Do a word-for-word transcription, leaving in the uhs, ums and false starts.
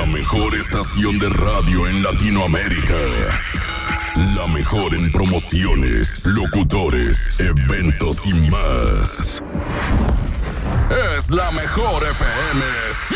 La mejor estación de radio en Latinoamérica. La mejor en promociones, locutores, eventos y más. Es la mejor F M.